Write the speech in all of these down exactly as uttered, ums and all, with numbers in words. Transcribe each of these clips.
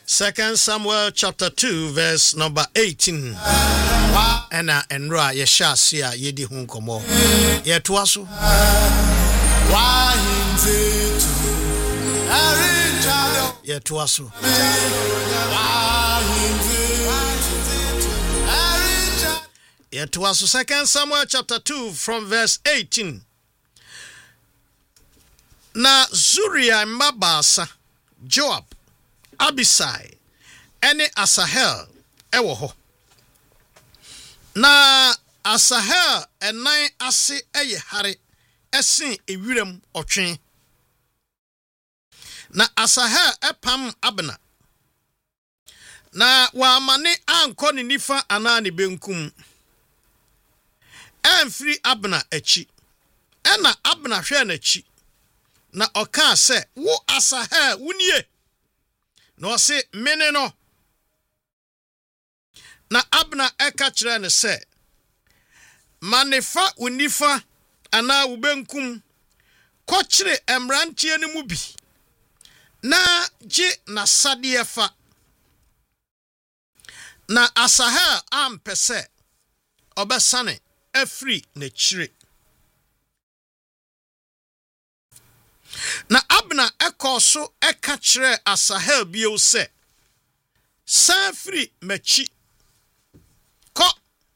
Second Samuel chapter two verse number eighteen. Ena enra ye shasia ye di hu nkomo. Ye to aso. Ye to aso. Ye to aso. Second Samuel chapter two from verse eighteen. Na Zuria mbabasa Joab Abisai ene Asahel ewo ho. Na Asahel enan ase eye hare esen ewirem otwen. Na Asahel epam Abna. Na wa amane anko ne nifa ana ne benkum. Enfri Abna echi. Ena Abna hwe na echi. Na oka se wo Asahel wunie. No se mene no. Na Abna eka kire ne se manefa unifa ana ubenkum ko kire emrantie ne mu bi na je na sade fa. Na Asahel ampese obesane afri ne kire. Na Abna ekoso eka kire Asahel bio se sanfri machi ko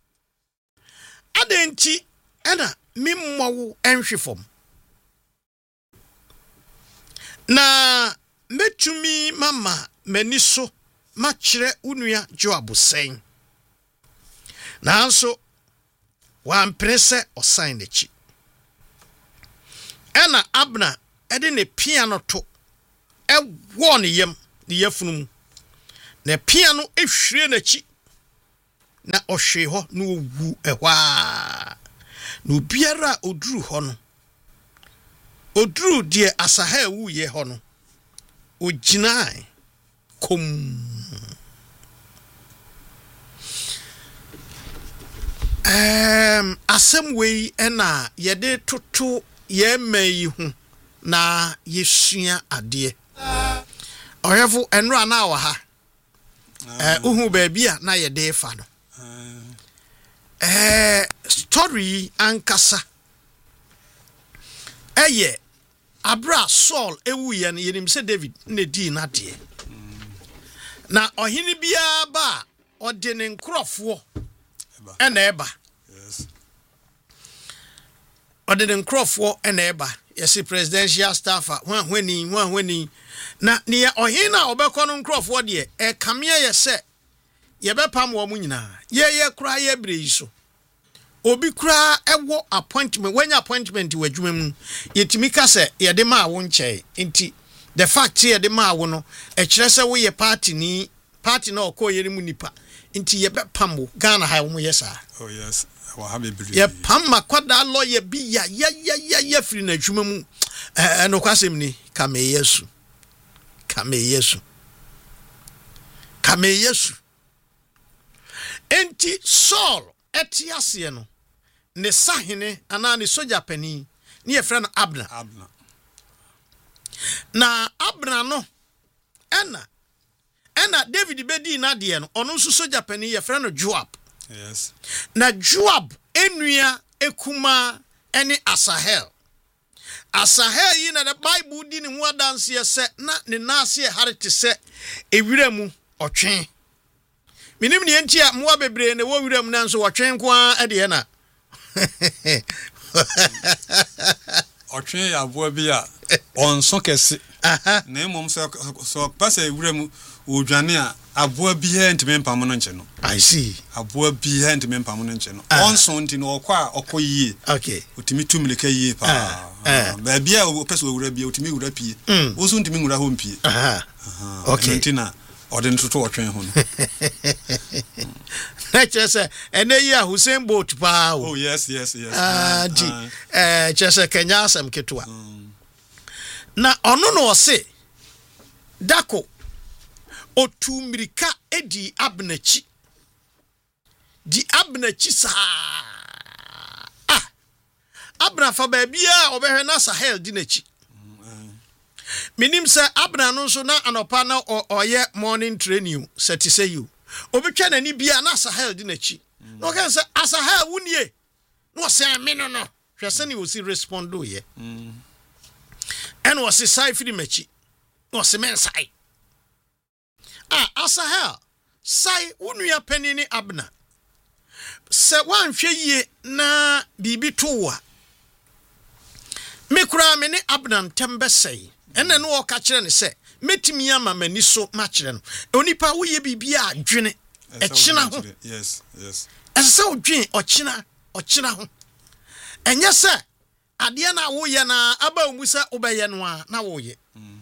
adenti ena mimmowo enhwefom na metumi mama maniso ma kire unua Joab sen nanso wan prese osan nechi ena Abna ede ne piano to e wo ne yam ne yafunu ne piano ehwire nachi na ohwe ho na owu ehwa na obiara oduru ho no oduru die Asahel wu ye ho no oginai kom em asem wei ena yede toto ye mai hu na yesua ade oyefo enra na wa ha eh uhu baabia na yede fa no eh story ankasa eye abra Saul ewu ye na yenim se David na di na de na ohini bia ba ode ne nkrofo ena eba yes ode ne nkrofo ena eba yes presidential staffer hwan hwani hwan hwani na ne ohina obekọ no nkrofo de e kamea ye se ye bepam wo munyina ye ye kura ye breyiso obi kura ewo appointment when appointment wadwuma mu yetimi ka se ye de ma wo nche nti the fact ye de ma wo no e kire se wo ye party ni party na okoyere mu nipa nti ye bepam wo Ghana ha wo ye sa oh yes wa ha be believe ye pam makwada lawyer bi ya ya ya ya firi na adwuma mu eh no kwasem ni kame Yesu kame Yesu kame Yesu enti Saul etiase no ne sahene ana ne soja pani ne ye frɛ no Abner Abner na Abner no ena ena David bedi na de no ono nso soja pani ye frɛ no Joab yes na Joab enua ekuma ene Asahel Asahel yi na the Bible di ne ho adanse ye se na ne naase ye harete se ewira mu otwen minim ne entia moa bebre ne wo wiram na nso wotwen kwa e de na otwen ya boa bi a onso kese na emom so so pasa wiram odwane a aboa bi he ntime mpam no nche no I see aboa bi he ntime mpam no nche no onso nti no okwa okoyie okay otimi tumleka yie pa ba bia o pesa wura bia otimi wura pie oso ntimi wura ho mpie aha okay ntina ode ntoto otwen ho no na chese ene yi a Hussein Bolt pa oh yes yes yes ah di eh chese Kenya asem ketwa na ono no se dako otumirika edi Abnachi di Abnachi sa ah Abna fa ba bia obehwe na Sahel di nachi minim say Abner no so na anopa na oye morning training set say you obetwa nani bia na Asahel di nachi no kan say Asahel wunie no say me no no hwese ne wosi respond do ye and was say firi machi no say men sai ah Asahel sai unua panini Abner se wanhwe yie na bibi towa me kura me ne Abner tembe sei ene no ka kire ne se metimi ama mani so ma kire no onipa wo ye bibia adwene e kina ho yes yes ese wo dwen o kina o kina ho enye se ade na wo ye na aba omusa obeye no a na wo ye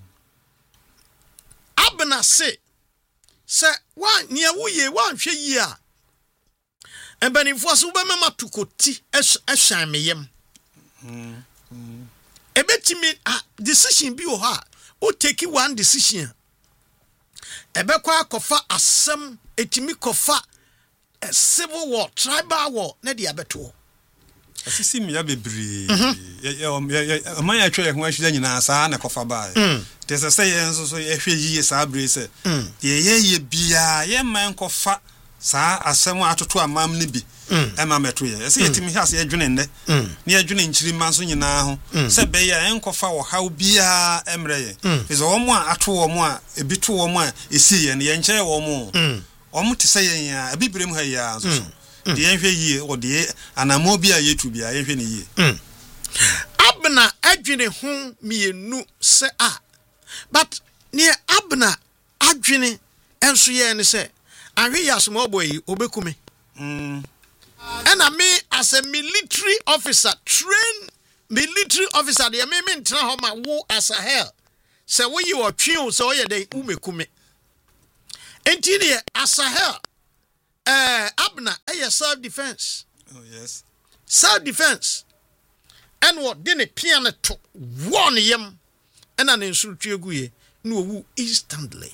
Abner se se wa nia wo ye wa hwe yi a embanifo so be mama tukoti ehwan meyem mm ebetimi decision bi o ha o take one decision ebekwa akofa asem etimi kofa a civil war tribal war na dia beto asisi mi ya bebre ya man ya twa ho ahwida nyina saa na kofa ba te se se yen so so ehwe yiye saa bre se de ye ye bia ye man kofa saa asem atoto amam ne bi ema meto ye ese yetimi hase ye dwene nne ne ye dwene nchiri manso nyina ho se be ye enkofa wo haw bia emre ye is wo mo ato wo mo a ebito wo mo a esi ye ne ye nche wo mo wo mo te se ye a bibrem ha ya so de ye hwe yie wo de anamo bia yetu bia ye hwe ne yie Abner adwene ho mienu se a but ne Abner adwene enso ye ne se ahwe yasmo boy obekume mm and I mean as a military officer trained military officer they me me tra ho ma wo Asahel say wo yi wo twen so ye dey umekume enti ne Asahel eh Abner eh self defense oh yes self defense and what didn't piano to one yam and an insult you guye no wu instantly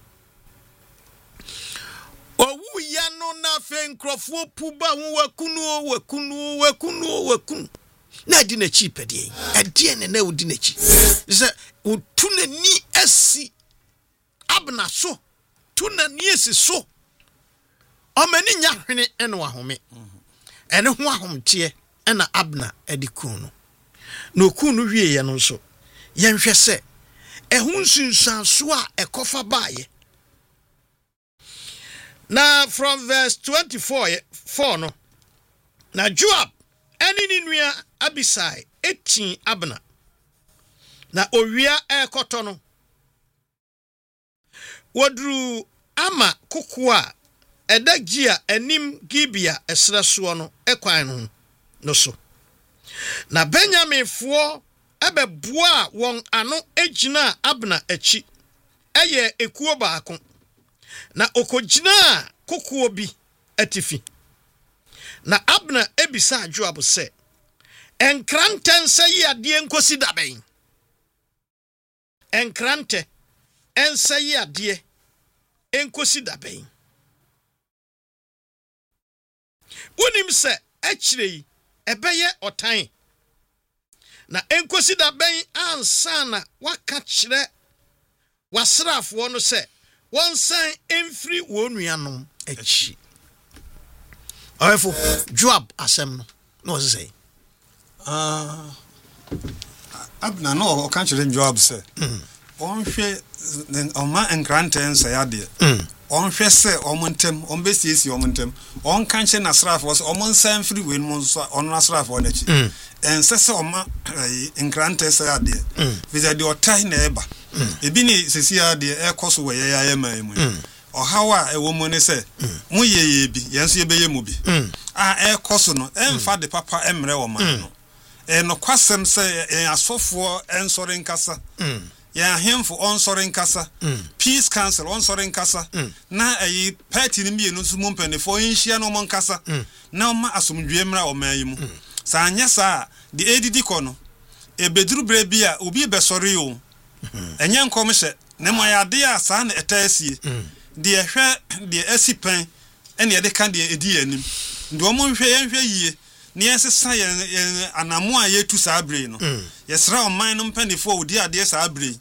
owu ya no na fe nkrofo puba hu wakunu wakunu wakunu wakunu na di na chi pede ade ne na udi na chi se utuna ni asi Abner so tuna ni asi so o mani nya hwene ene wa home ene ho ahomte ena Abner adikunu no kunu wie ye no so ye nhwe se ehun sunsanso a ekofa baaye. Now from verse twenty-four four no na Joab eni ni nua Abisai eighteen Abner na owia ekoto no wodru ama kokua edagia enim Gibea esreso no ekwan no no so na Benjamin fo ebeboa won ano egina Abner echi eye ekuo baako na okojina kokuo bi atifi na Abner ebisa Joab se enkrante nse yi ade enkosi daben enkrante ense yi ade enkosi daben unim se echire ebeye otan na enkosi daben ansana waka kire wasrafo no se one sign every one yanom echi awefo Joab asem no no say ah Abner no o kan kire Joab say on hwe oma enkrante nsa ya de on hwe se omontem on besiesi omontem on kan kire nasrafo so omon sign free we no so on nasrafo na chi ense se oma enkrante sa ya de visa de otai na eba ebi ni sesia de ekoso we ya ya man mu o hawa e wo mu ne se mu ye ye bi yenso ye beye mu bi a ekoso no emfa de papa emre wo man no e no kwasem se en asofo ensore nkasa ya hemfo onsore nkasa peace council onsore nkasa na ayi party ni mienu so mu mpanefo nhia no mo nkasa na ma asomdwe mra o man yi mu sa anya sa de edidi kono e beduru bre bia obi be sori o enye nkom hye ne mo ya de a sa na etaasie de ehwe de asipan ene ye de kan de edi anim de o mo hwe ye hwe yie ne yesesa ye anamo a yetu sa abre no yesra o man no mpanifo odi ade sa abre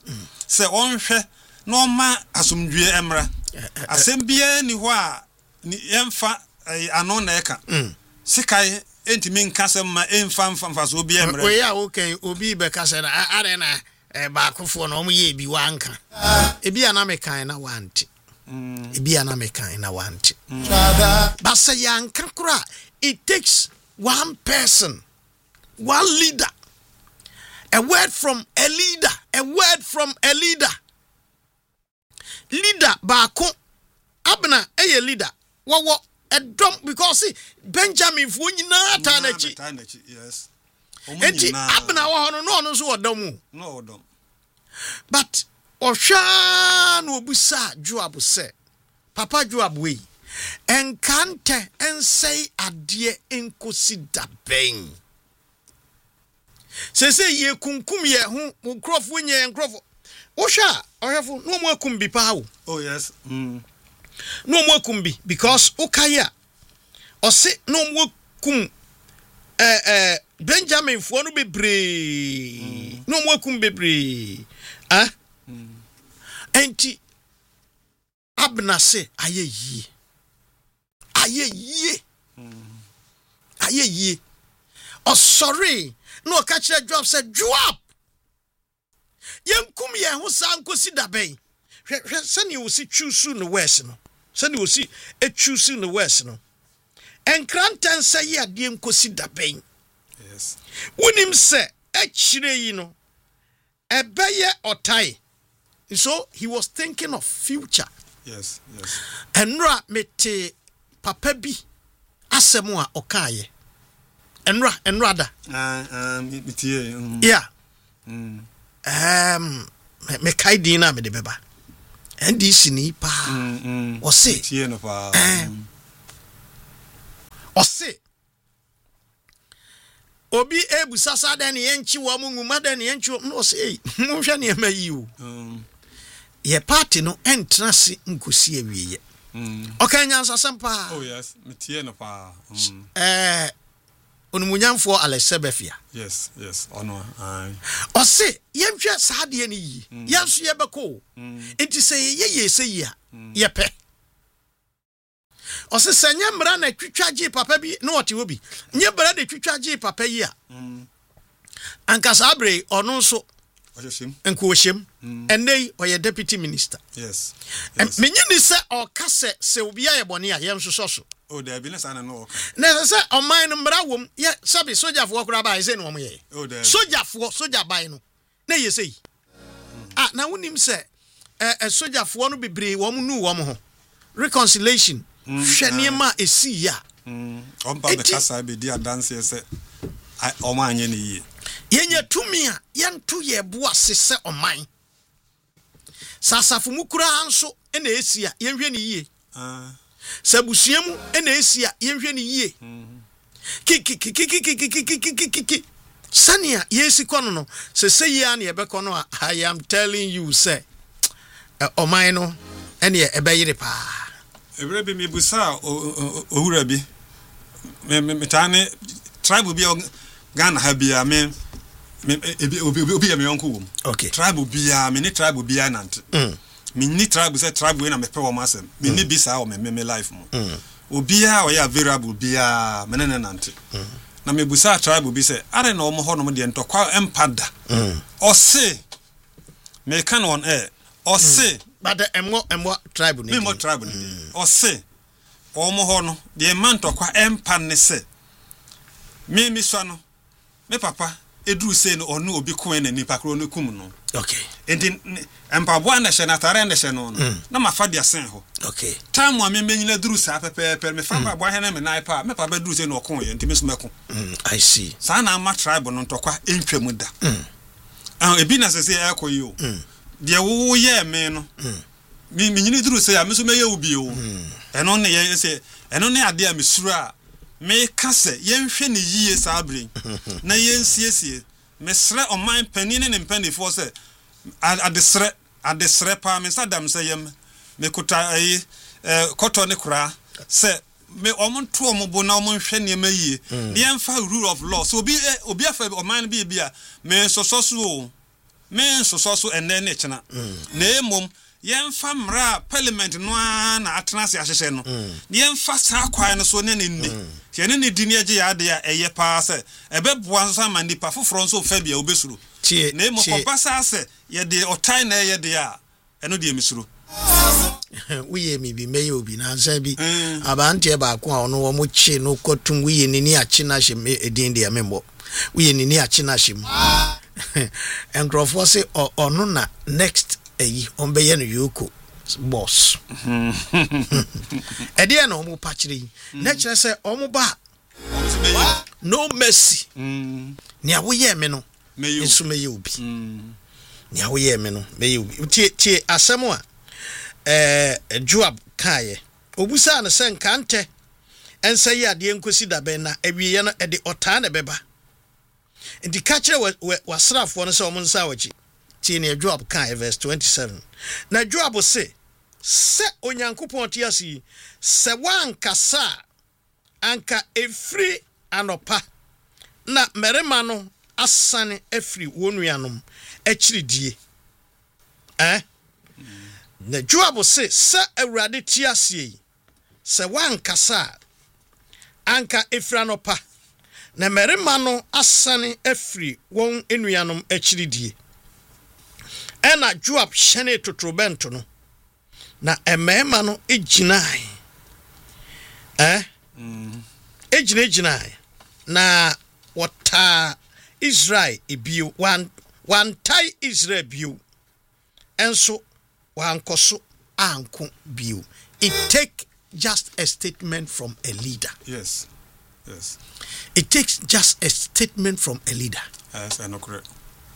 se onhwe no ma asomdwe emra asem bia ni ho a ni emfa ano na eka sikai entimi nkasem ma emfa mfa so bia emra we ya okay obi be kase na are na ba akofo na omo ye bi wanka ebi ana mekan na wanti ebi ana mekan na wanti but say yanka kura it takes one person, one leader, a word from a leader, a word from a leader. Leader bako abna a leader. What what a drum because see Benjamin Funyina Tanachi. Yes. Enti abna wa no no no so odamu. No odom. But Osha no busa Joab say Papa Joab we enkante ensei adie enkosi daben sese ye kunkum ye hu nkrofo nye nkrofo osha ohefo no mo akum bi pa wo. Oh yes. Mm. No mo akum bi because ukaya ose no mo akum eh eh Benjamin fo no bebre no mo akum bebre ah mm. Enti Abna se aye yi aye ye aye ye oh sorry no catch that Joab said Joab yankum ye ho sankosi daben send you see choose in the west no send you see e choose in the west no enkrantan say ye ade enkosi daben. Yes Wonim se e chire yi no ebeye otai so he was thinking of future. Yes yes Enra mete papa bi asemu a okaye enra enra da ah um mitie yeah mm um me kai din na me de beba ndi sini pa mm o se mitie no pa o se obi ebu sasa da ne yenchi wo mu nguma da ne yenchi no se mo hwe ne ma yi o um ye party no entrance nkosi awiye. Mm. Okay, nyansa sempa. Oh yes, mitie no pa. Mm. Eh, onumunyamfo Alexebefia. Yes, yes, ono. Ai. O se, yemhwe saade ni yi. Yanso ye beko. Enti se ye ye se yi a, ye pe. O se senya mra na twitwaje papa bi na wote obi. Nye bra de twitwaje papa yi a. Mm. Ankasa abre ono nso Oshim. Enko oshim. Enei oye deputy minister. Yes. Yes. Menyi ni se o kase se obi aye bone a yem soso so. Oh, there be na no. Na se o man no mra wom ye sabi soja fo kura ba ise no mo ye. Oh, there. Soja fo soja bai no. Na ye sei. Ah, na wonim se eh eh soja fo no bebre wo mu nu wo mo ho. Reconciliation. Hwe niema esi ya. Mm. Ompa be kasa be di adanse se o ma anye ne yi. Yenye tumi a yentu ye bo asese oman. Sasafu mukura anso ena esi a yenhwe ne yie. Ah. Sabusuamu ena esi a yenhwe ne yie. Ki ki ki ki ki ki ki ki ki ki Sania yesi kono no se se ya na yebeko no I am telling you say oman no ene e beyire pa. Ebre bi mi busa owura bi. Me me tane tribe bi Ghana ha bia me obi obi ya me yonko wom. Okay. Tribe bia me ni tribe bia nante. Mm. Me ni tribe say tribe we na me pe wo masem. Me ni bi sa o me me life mo. Mm. Obi a o ya variable bia me ne nante. Mm. Na me busa tribe bi say are na o mo ho no de ntokwa empada. Mm. O se me kan on air. O se but the emo emo tribe ni. Me mo tribe ni. O se o mo ho no de man tokwa empa ne se. Me mi so no me papa edru say no onu obi ko na nipa kro no kum no. Okay. Enti empabo na hye na tare na hye no no na mafa dia sen ho. Okay. Time wa me menyina dru sa pepe pe me fa ba he na me nai pa me papa dru say no ko ye enti me so meko. I see. Sa na ma tribe no ntokwa entwam da. Ah ebi na se se e ko yi o. De wo ye me no. Me menyina dru say a me so me ye obi o. Eno ne ye say eno ne ade a me suru a me kase yenhwe ne yie sabre na yensiesie me sre oman panine ne mpanifo se adesre adesre pa me sadam se yem me kuta ayi koto ne kura se me omonto omobo na omonhwe ne ma yie ne yemfa rule of law so obi obi afa oman bi bia me sososo o me so so so enne ne chena na emom yemfa mra parliament no na atena se ahyehye no yemfa sa kwai no so ne ne ni ye ne ne di ne age ya de ya eye pa se ebeboa nso ama nipa foforo nso fa bia obesuru na emom kopasa se ye de otai na ye de ya eno de emisuru we mi bi me obi na nsa bi abante ba ko a ono wo mo chi no kotum we ni ni achi na hye me edin de amembo we ni ni achi na hye mu engrofo se ono na next eyi on be ye no yoko boss e de na omo pa kire na kire se omo ba no mercy ni awoye me no nso me ye obi ni awoye me no me ye obi tie tie asemo a eh Joab kaye obusa na se nkante ensa yi ade enkosi da ben na awiye no e de ota na beba ndi ka kire wasrafo no se omo nsa wachi tie ne Joab kaye verse twenty-seven na Joab se se onyankopon tie asi se wankasa anka efri anopa na merema no asane efri wonuanom achiridie eh na Joab se se awurade tie asie se wankasa anka efri anopa na merema no asane efri won enuanom achiridie ena Joab hyene totrobento no na emema no eginai eh mm ejina ejinai na wata Israel ebio wan wan tai Israel bio enso wan koso anko bio. It take just a statement from a leader. Yes. Yes. It takes just a statement from a leader. Yes, I know correct.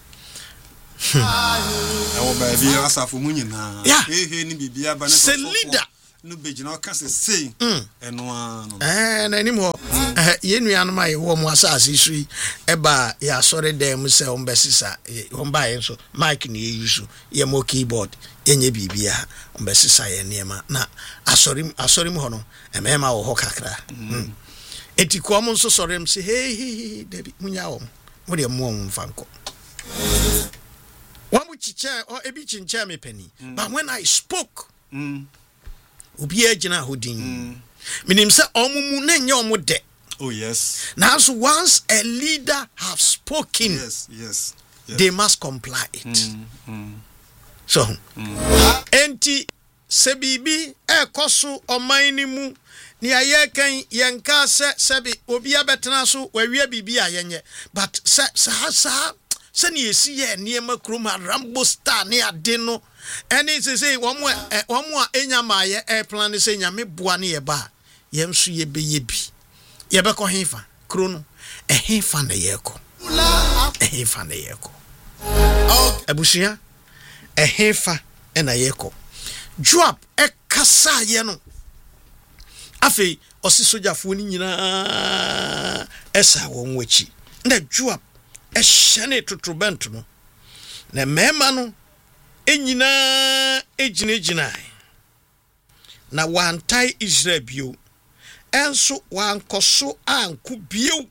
I will be a safu munyina. Yeah. Hey, hey, ni bibia ba na. Say leader. No begin can say and one and anymore. Ye nuan my home was as issue eba ya sorry dem say on besisa on buy so mic ni use ye mo keyboard enye bibia on besisa ye niema na asori asori mu hono e mema wo ho kakra eti ko mo so sorry m say hey hey debi munya wo mo de mo mfanko wa mu chiche o ebi chincha me pani but when I spoke mm obi agina hodin minim say omumu na nya omu de. Oh yes. Now so once a leader have spoken, yes yes, yes. they must comply it. Mm, mm. So enti sebibi e koso oman ni mu ni aye kan yenka se sebi obi abetena so wawie bibi ayenye but se sa sa se ni esi ye niema kroma Rambo star ne ade no eni se se wo mo wo mo enya maaye e plan se nya me boa ne ye ba yemsu ye be ye bi ye be ko hefa krono e hefa na ye ko e hefa na ye ko abusia e hefa e na ye ko Joab e kasa ye no afi osi sojafo ni nyina esa won wachi na Joab e hyene totrobento no na mema no enyina ejinejina na wantai Israel bio enso wankoso anku bio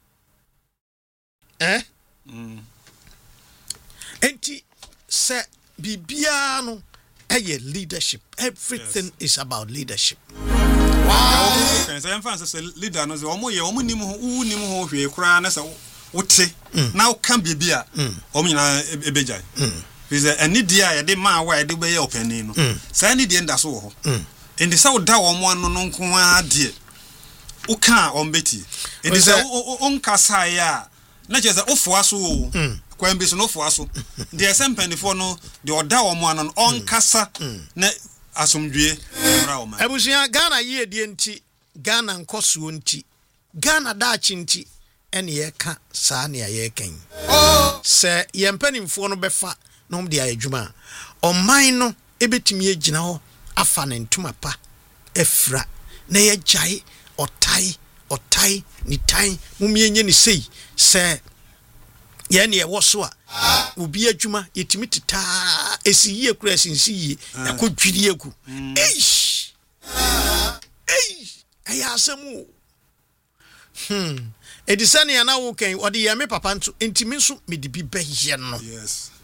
eh mm. Enti se bibia no eye leadership everything yes. is about leadership. Wow. Okay, so emfa say leader no say omo ye omo nim ho u nim ho hwe kura na say wote na kan bibia omo nyina ebejai bize eni dia ye de ma wa ye de be ye opani no sa ni de nda so ho indi sa wo da wo mo no nko ade wo ka ombeti indi sa on kasa ya na che say ofo aso wo kwa mbi so no ofo aso de esempani fo no de oda wo mo no on kasa na asomdue mra wo ma abusia Ghana ye die nti Ghana nkoso nti Ghana daachi nti ene ye ka saa ne ye kan se ye mpanimfo no befa no mde ayadwuma oman no ebetimi agina ho afa ne ntuma pa efra na ye jai otai otai ni tai mumienye ni sei se ye ne wo so a obi adwuma yetimi tita esiye kura esinsi yi yakodwiri egu eish eish ayasemu hmm edisani ana wo kan odi ye me papa nto entimi nso me di bi be ye no yes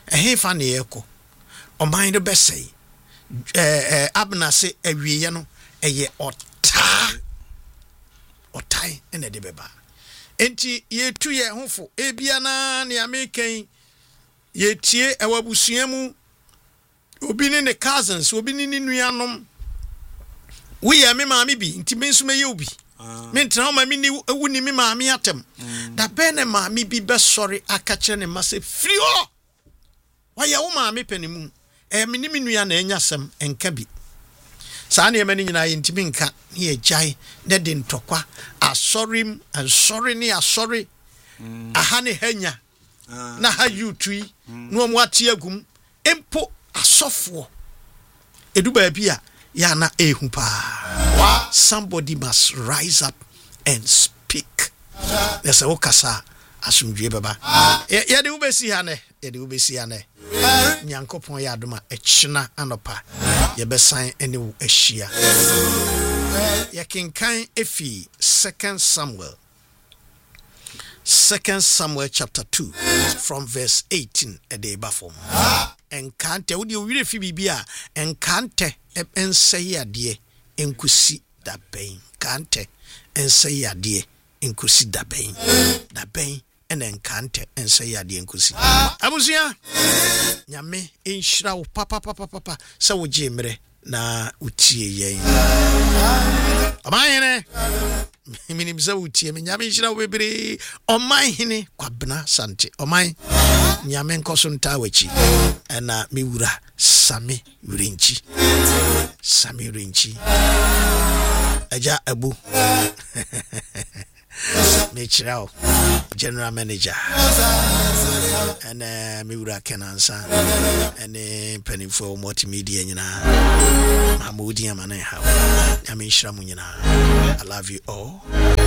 ɛhe fa ne yɛkɔ ɔman no bɛsɛe eh abna se awiye no ɛyɛ ɔtaa ɔtae ɛna de bɛba enti yɛtu yɛ hofo ebia na ne amekan yɛtie ɛwabusua mu obi ne ne cousins obi ne ne nuanom woyɛ me maame bi nti me nso mɛyɛ obi me ntra ho ma me ni ewu ni me maame atem da bɛ ne maame bi bɛsɔre aka kyerɛ ne ma sɛ firi hɔ wɔyɛ wo maame panimu eh me ni me nua na enya sem enka bi saa ne yɛma ne nyinaa yɛntimi nka ne yɛgyae ne de ntɔkwa asɔrem ansɔre ne asɔre aha ne hanya na ha yutui no mu ate agum empo asɔfoɔ edu baabi a ya na ehu pa somebody must rise up and speak there's a okasa asumdwe baba ya de ubesi ha ne ya de ubesi ha ne nyankopon ya adoma echina anopa ye besan ene wo ahia ya kenkan efi second Samuel second Samuel chapter two from verse eighteen ede ba form enkante wo de owire fi bibia enkante enseye ade enkusi da ben kante enseye ade enkusi da ben da ben ene enkante enseye ade enkusi abusia nyame enhyira wo papa papa papa se wo jemre na utie yen amayene minim se utie me nyame enhyira wo bebre oman hene kwabena sante oman nyame nkoso nta wachi na miwura same wurenchi same wurenchi aja abu Michirao general manager and uh, miwura kenansa and penny for multimedia nyina mamudi amane ha nyame nhira mu nyina I love you all.